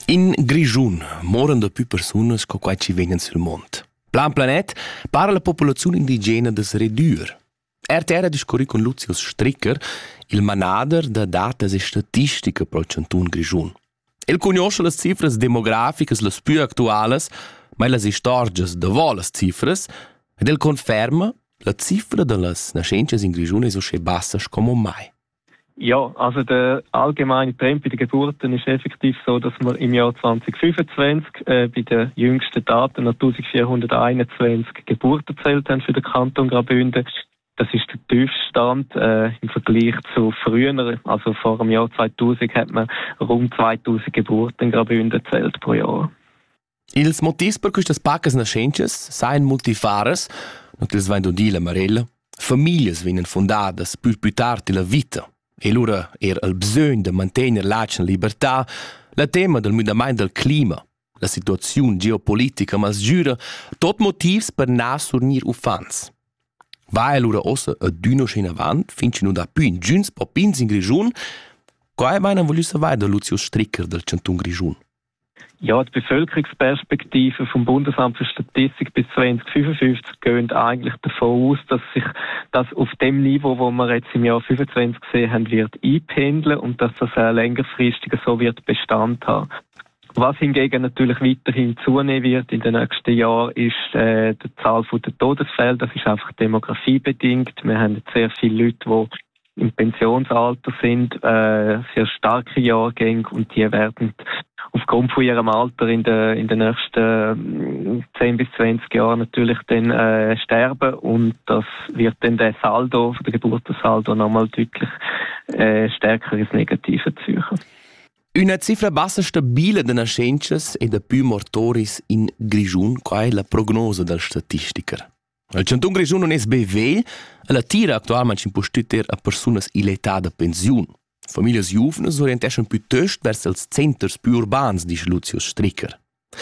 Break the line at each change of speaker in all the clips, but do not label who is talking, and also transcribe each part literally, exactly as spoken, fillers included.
In Grigiun moren da più persone che qua ci vengono sul mondo. Plan Planet parla la popolazione indigena des redur. Er terra discorri con Lucius Stricker, il manager da data e statistica pro Cantun Grigiun. El conosce le cifras demograficas las più actuales, ma las istorges de volas cifras, ed el conferma la cifra de las nascences in Grigiun ist so bassas como mai.
Ja, also der allgemeine Trend bei den Geburten ist effektiv so, dass wir im Jahr zwanzig fünfundzwanzig äh, bei den jüngsten Daten noch eintausendvierhunderteinundzwanzig Geburten gezählt haben für den Kanton Graubünden. Das ist der tiefste Stand äh, im Vergleich zu früher. Also vor dem Jahr zweitausend hat man rund zweitausend Geburten in Graubünden gezählt pro Jahr.
Ils motivs per quistas pacas nascences sain multifares, notils vain dodila marella, famiglie vienen fondadas più più tardi la vita. E allora era il bisogno di mantenere la libertà, il tema del mudamento del clima, la situazione geopolitica, ma giura tot motivs per nasurnir ufans. Vai allora ossa a d'uno in avant, finci non da più in giuns popins in Grigiun, quai vai non voglio sapere da Lucius Stricker del Cantun Grigiun.
Ja, die Bevölkerungsperspektive vom Bundesamt für Statistik bis zwanzig fünfundfünfzig gehen eigentlich davon aus, dass sich das auf dem Niveau, wo wir jetzt im Jahr fünfundzwanzig gesehen haben, wird einpendeln und dass das auch längerfristig so wird Bestand haben. Was hingegen natürlich weiterhin zunehmen wird in den nächsten Jahren, ist äh, die Zahl der Todesfälle. Das ist einfach demografiebedingt. Wir haben jetzt sehr viele Leute, die im Pensionsalter sind, äh, sehr starke Jahrgänge und die werden aufgrund von ihrem Alter in, de, in den nächsten zehn bis zwanzig Jahren natürlich dann äh, sterben und das wird dann der Saldo, der Geburtensaldo nochmal deutlich äh, stärker ins Negative ziehen.
Una cifra bassa stabile de nascences e de più mortoris in Grigiun, qua è la prognosa del statistiker. Il Cantun Grigiun non es bevegl, la tira actualmente ci impostuter a personas in età de pensiun. Famiglie giovnes orienteschen piuttost vers els centers più urbans, dice Lucius Stricker.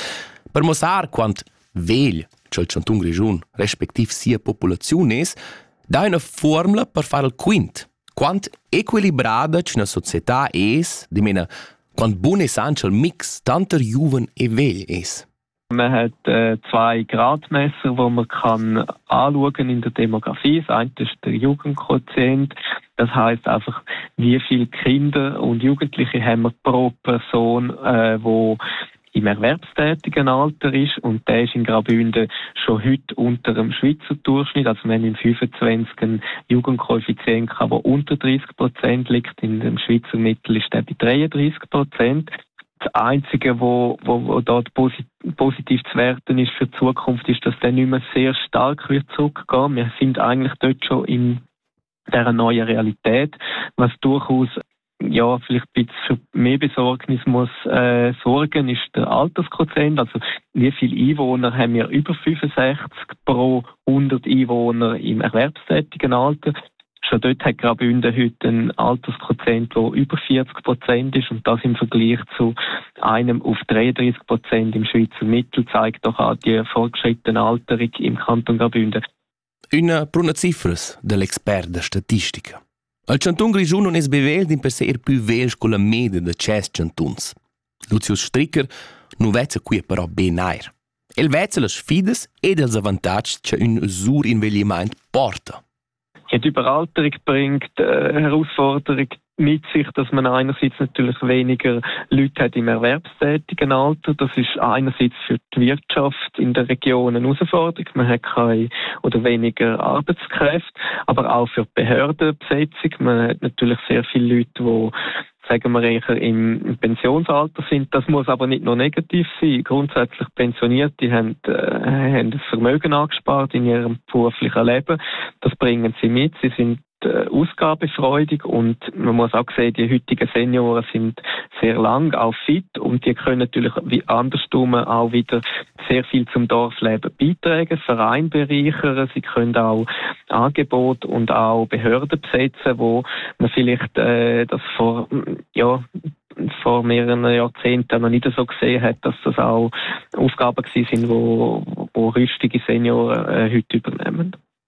Per mostrar quant vegl c'è il Cantun Grigiun, respektiv sia popolazione es, da una formula per fare il quint. Quant equilibrada c'è una società es, di mena quant buon es anche il mix tanter juven e vegl es.
Man hat äh, zwei Gradmesser, wo man kann anschauen in der Demografie. Das eine ist der Jugendquotient. Das heißt einfach, wie viele Kinder und Jugendliche haben wir pro Person, äh, wo im erwerbstätigen Alter ist. Und der ist in Graubünden schon heute unter dem Schweizer Durchschnitt. Also wir haben in fünfundzwanzig einen Jugendkoeffizient, der unter dreißig Prozent liegt. In dem Schweizer Mittel ist der bei dreiunddreißig Prozent. Das Einzige, wo, wo, wo dort posit- positiv zu werten ist für die Zukunft, ist, dass der nicht mehr sehr stark wird zurückgehen. Wir sind eigentlich dort schon in dieser neuen Realität, was durchaus ja, vielleicht ein bisschen für mehr Besorgnis muss äh, sorgen, ist der Altersquotient. Also wie viele Einwohner haben wir über fünfundsechzig pro hundert Einwohner im erwerbstätigen Alter? Schon dort hat Graubünden heute einen Altersquotient, der über vierzig Prozent ist und das im Vergleich zu einem auf dreiunddreißig Prozent im Schweizer Mittel zeigt doch auch die fortgeschrittene Alterung im Kanton Graubünden.
Una pruna cifras dell'expert da statistica. Il Cantun Grigiun non es beveld in per ser più vels con la media de ces cantuns. Lucius Stricker non vezza qui però ben air. El vezza le sfides ed els avantags che un sur invegliament porta.
Ja, die Überalterung bringt äh, Herausforderung mit sich, dass man einerseits natürlich weniger Leute hat im erwerbstätigen Alter. Das ist einerseits für die Wirtschaft in der Region eine Herausforderung. Man hat keine oder weniger Arbeitskräfte, aber auch für die Behördenbesetzung. Man hat natürlich sehr viele Leute, die sagen wir eher im Pensionsalter sind. Das muss aber nicht nur negativ sein. Grundsätzlich Pensionierte haben, äh, haben das Vermögen angespart in ihrem beruflichen Leben. Das bringen sie mit. Sie sind äh, ausgabefreudig und man muss auch sehen, die heutigen Senioren sind sehr lang, auch fit und die können natürlich wie andersrum auch wieder sehr viel zum Dorfleben beitragen, Verein bereichern. Sie können auch Angebote und auch Behörden besetzen, wo man vielleicht äh, das vor ja vor mehreren Jahrzehnten noch nicht so gesehen hat, dass das auch Aufgaben gewesen sind, wo, wo rüstige Senioren äh, heute übernehmen.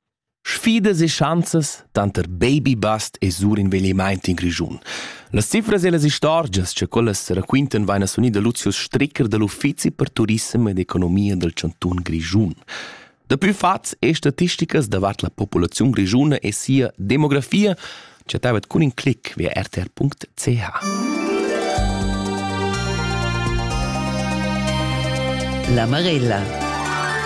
Sfidas e chances tanter baby bust e sur invegliamento in Grigiun. Las cifras e las istorgias, che quelles racquinten vaina soni de Lucius Stricker dell'Uffizi per Turismo ed Economia del Cantun Grigiun. Da più fats e statisticas davart la popolazione grigiuna e sia demografia, c'è tavet con un clic via r t r punct c h.
La Marella.